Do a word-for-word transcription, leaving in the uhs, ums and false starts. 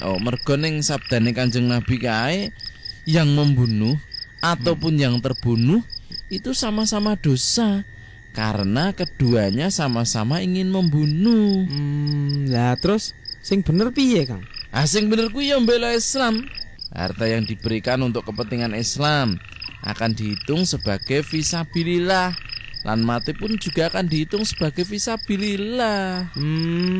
Oh, mergo ning sabdane Kanjeng Nabi kae yang membunuh ataupun yang terbunuh itu sama-sama dosa karena keduanya sama-sama ingin membunuh. Hmm, lah terus sing bener piye, Kang? Asing bener kuwi ya mbela Islam. Harta yang diberikan untuk kepentingan Islam akan dihitung sebagai fisabilillah. Lan mati pun juga akan dihitung sebagai fisabilillah. Hmm